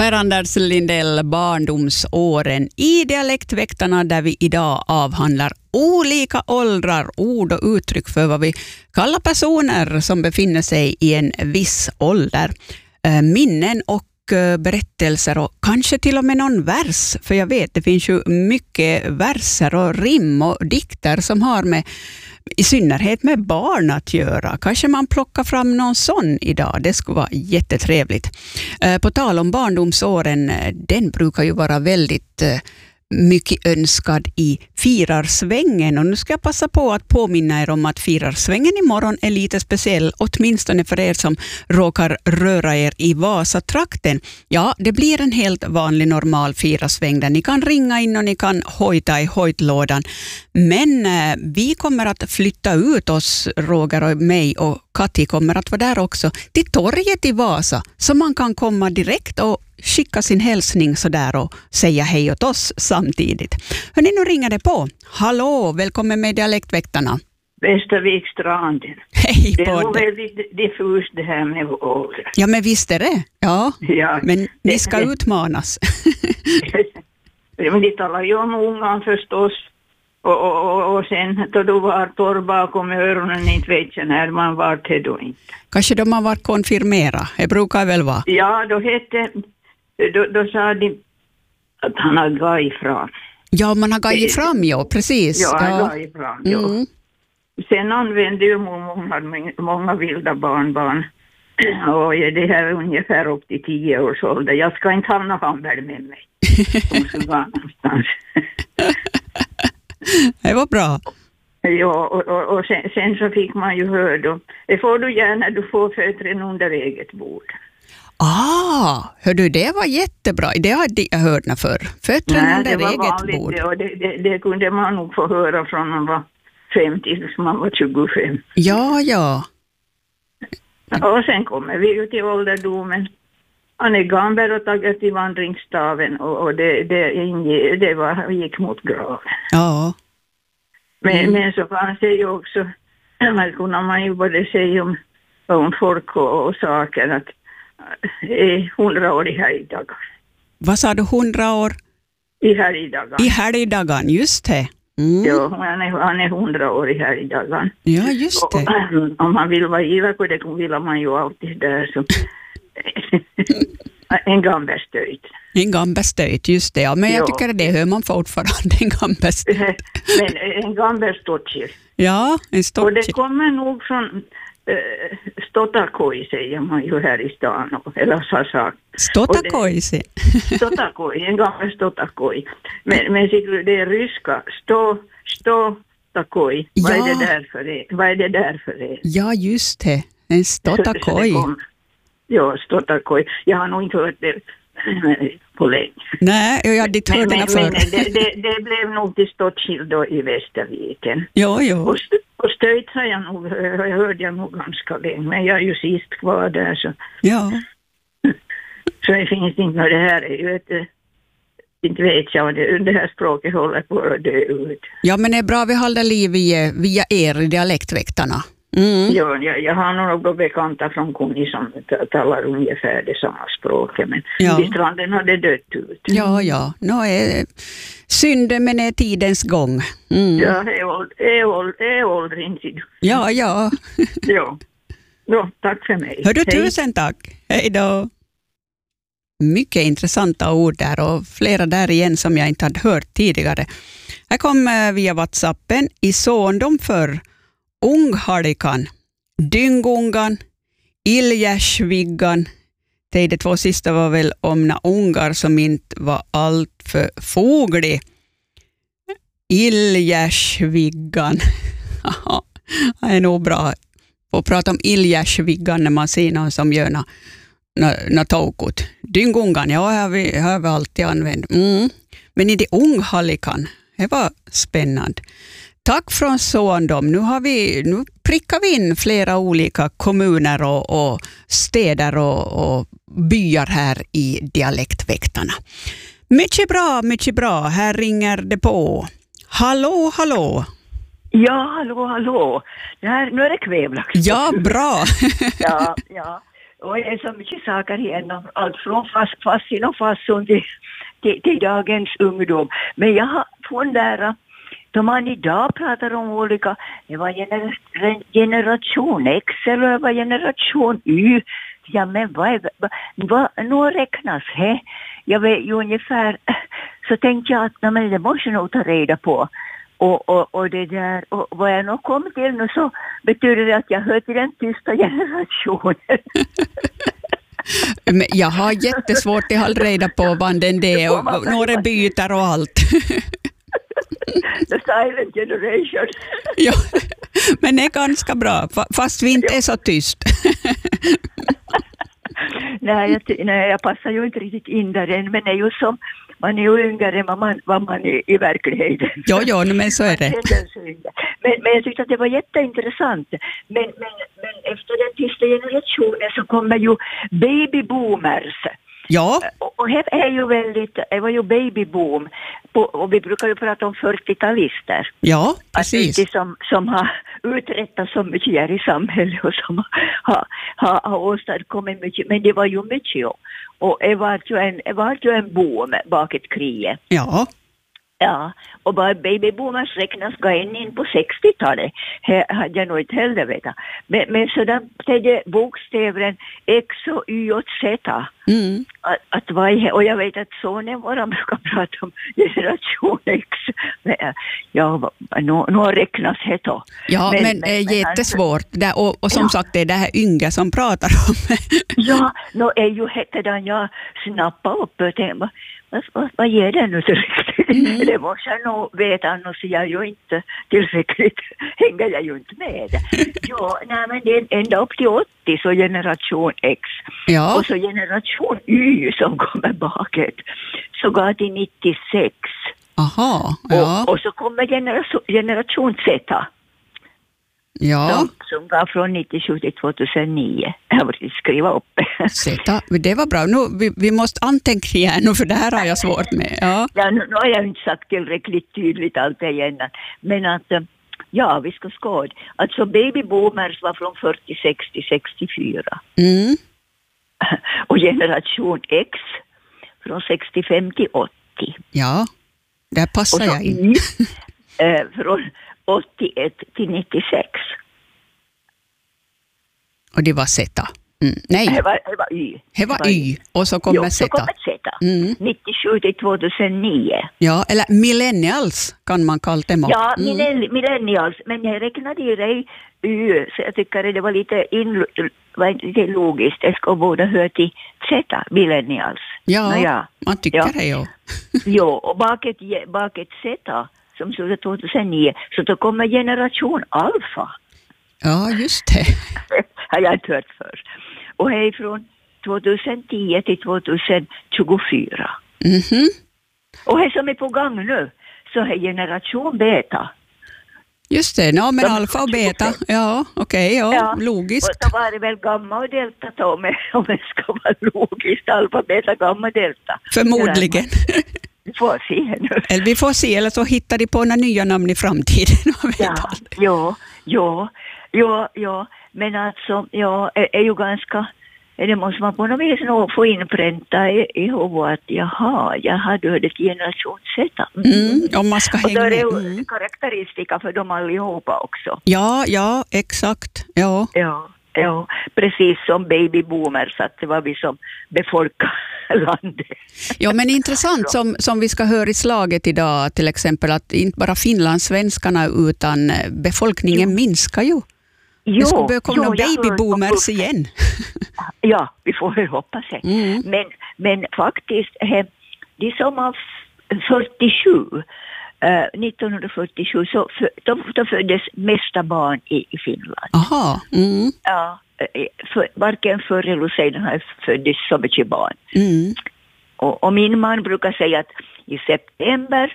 Per-Anders Lindell, barndomsåren i Dialektväktarna, där vi idag avhandlar olika åldrar, ord och uttryck för vad vi kallar personer som befinner sig i en viss ålder. Minnen och berättelser och kanske till och med någon vers, för jag vet det finns ju mycket verser och rim och dikter som har med i synnerhet med barn att göra. Kanske man plockar fram någon sån idag. Det skulle vara jättetrevligt. På tal om barndomsåren, den brukar ju vara väldigt mycket önskad i Firarsvängen. Och nu ska jag passa på att påminna er om att Firarsvängen imorgon är lite speciell, åtminstone för er som råkar röra er i Vasatrakten. Ja, det blir en helt vanlig normal Firarsväng där ni kan ringa in och ni kan hojta i hojtlådan. Men vi kommer att flytta ut oss, Roger och mig, och Kati kommer att vara där också, till torget i Vasa, så man kan komma direkt och skicka sin hälsning så där och säga hej åt oss samtidigt. Hörrni, nu ringer det på. Hallå, välkommen med Dialektväktarna. Västervikstranden. Hej på det. Det är nog det. väldigt diffust det här med ålder. Ja, men visst är det. Ja, Ja, men ni ska utmanas. Men de talar ju om ungan förstås. Och sen då du var torr bakom öronen, inte vet jag när man var till då inte. Kanske de har varit konfirmera. Det brukar väl vara. Ja, då sa de att han har gått ifrån. Ja, man har gått fram, ja, precis. Ja, han har gått ifrån, ja. Sen använde ju många vilda barnbarn. Och det här är ungefär upp till 10 års ålder. Jag ska inte ha någon handel med mig. De ska vara någonstans. Det var bra. Ja, och sen så fick man ju höra då. Det får du gärna, du får fötterna under eget bord. Hör du, det var jättebra. Det har jag hört förr. Fötterna under eget vanligt, bord. Ja, det kunde man nog få höra från man var 50 tills man var 25. Ja. Och sen kommer vi ut i ålderdomen. Han är gammal och tagit till vandringsstaven och det gick mot graven. Ja. Men så fanns det ju också, här kunde man ju både säga om folk och saker att 100 år i helgdagar. Vad sa du, 100 år? I helgdagar. I helgdagen, just det. Mm. Ja, han är 100 år i helgdagen. Ja, just det. Och om man vill vara giva på det vill man ju alltid där så... En gambestöjt. En gambestöjt, just det. Ja, men jag tycker det hör man fortfarande, en gambestöjt. Men en gambestotchil. Ja, en stotchil. Och det kommer nog från Stotakoi, säger man ju här i stan. Eller så sagt. Stotakoi? Stotakoi, en gammal Stotakoi. Men det är ryska. Stotakoi. Ja. Vad är det där för er? Ja, just det. En Stotakoi. Ja, Stotakoi. Jag har nog inte hört det på länge. Nej, jag hade inte hört det förr. Men det blev nog till Stottkil då i Västerviken. Jo. Och stöjt har jag hörde jag nog ganska länge. Men jag är ju sist kvar där så. Ja. Så det finns inte, det här är ju inte vet jag, det här språket håller på att dö ut. Ja, men det är bra vi håller liv via er Dialektväktarna. Mm. Ja, jag har några bekanta från Kuni som talar ungefär det samma språket, men i stranden har det dött ut. Ja. Nu är synd, men är tidens gång. Mm. Ja, är åldring. Ja. Ja, tack för mig. Hör du, tusen tack. Hej då. Mycket intressanta ord där och flera där igen som jag inte hade hört tidigare. Här kommer via WhatsAppen i såndom för Unghalikan, Dyngungan, Iljärsviggan. De två sista var väl om ungar som inte var allt för foglig. Iljärsviggan. Det är nog bra att prata om Iljärsviggan när man ser någon som gör något tokot. Dyngungan, har vi alltid använt. Men i det Unghalikan, det var spännande. Tack från Såndom. Nu prickar vi in flera olika kommuner och städer och byar här i Dialektväktarna. Mycket bra. Här ringer det på. Hallå. Ja, hallå. Nu är det kvävlax. Ja, bra. ja. Och det är så mycket saker igen. Allt från fassin och fasson till dagens ungdom. Men jag har funderat, då man idag pratar om olika, det var generation X eller det var generation Y. Ja, men vad räknas det? Jag vet ju ungefär, så tänkte jag att men det måste jag nog ta reda på. Och det där, och vad jag nog kom till nu så betyder det att jag hör till den tysta generationen. Men jag har jättesvårt att hålla reda på vad den är och några byter och allt. The silent generation. Ja, men det är ganska bra, fast vi inte är så tyst. Nej, jag passar ju inte riktigt in där än, men det är ju som, man är ju yngre än vad man är i verkligheten. Ja, men så är det. Men jag tyckte att det var jätteintressant. Men efter den tysta generationen så kommer ju babyboomers. Ja. Och det var ju babyboom. Och vi brukar ju prata om 40-talister. Ja, precis. Att som har uträttat så mycket här i samhället och som har åstadkommit mycket. Men det var ju mycket. Och det var ju en boom bak ett krig. Ja. Ja, och bara babyboomers räknas in på 60-talet. Hade jag nog inte heller vetat. Men sådan tredje bokstäven X och Y och Z. Mm. Och jag vet att sonen våran brukar prata om generation X. Ja, nu räknas det då. Ja, men det är jättesvårt. Och som sagt, det är det här yngre som pratar om. Ja, nu är ju hetedan jag snappar upp och tänker, vad ger det nu tillräckligt? Det måste jag nog veta, annars är jag ju inte tillräckligt, hänger jag ju inte med. Ja, nej, men det är ända upp till 80, så generation X. Ja. Och så generation Y som kommer bakåt, så går till 96. Aha, ja. Och så kommer generation Z. Ja. Som var från 97 till 2009. Jag vill skriva upp. Det var bra. Nu, vi måste anteckna nu, för det här har jag svårt med. Ja, nu har jag inte sagt tillräckligt tydligt allt det igen. Men att, ja, vi ska skåda. Alltså babyboomers var från 46 till 64. Mm. Och generation X från 65 till 80. Ja, där passar jag in. Y, från 81 till 96. Och det var Z. Mm. Nej. Det var Y. Det var Y. Och så kommer Z. Så kommer Z. 97 till 2009. Ja, eller millennials kan man kalla dem. Ja, millennials. Men jag räknade ju dig Y. Så jag tycker det var lite logiskt. Det ska båda höra till Z, millennials. Ja, man tycker det, ja. Jo, och baket Z som stod 2009, så då kommer generation alfa. Ja, just det. Har jag inte hört för. Och det är från 2010 till 2024. Mhm. Och det som är på gång nu, så är generation beta. Just det, men alfa och beta. Ja, okej, ja, logiskt. Och då var det väl gamma och delta då, om det ska vara logiskt. Alfa, beta, gamma, delta. Förmodligen. Vi får se nu. Eller vi får se, eller så hittar de på några nya namn i framtiden. Ja. Men alltså, är ju ganska, det måste man på något vis nog få inpränta i huvudet att jag hade det till generation Z. Om man ska hänga med. Och då är det ju karaktäristika för dem allihopa också. Ja, exakt. Ja, precis som babyboomers, att det var vi som befolkade landet. Ja, men intressant som vi ska höra i slaget idag, till exempel att inte bara finlandssvenskarna utan befolkningen minskar ju. Det ska börja komma babyboomers igen. Ja, vi får väl hoppas det. Men faktiskt, de som var 1947, så då föddes mesta barn i Finland. Aha. Mm. Ja, varken förr eller sedan har föddes så mycket barn. Mm. Och min man brukar säga att i september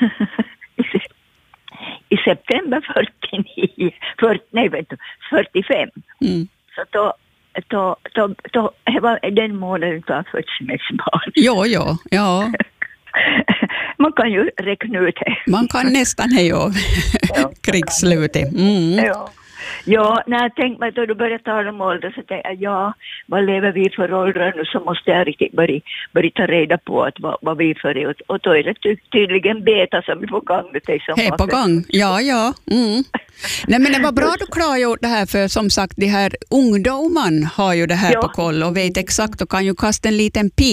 45. Så då var den månaden då föds mest barn. Ja. Man kan ju räkna ut det. Man kan nästan krigslutet. Ja. Ja, när jag tänkte mig då du började tala om ålder så tänkte jag, ja, vad lever vi för åldrar nu, så måste jag riktigt börja ta reda på att vad vi för är. Och då är det tydligen beta som vi får gång med dig som Hej på gång, ja. Mm. Nej, men det var bra du klargjort det här, för som sagt, de här ungdomarna har ju det här på koll och vet exakt och kan ju kasta en liten pil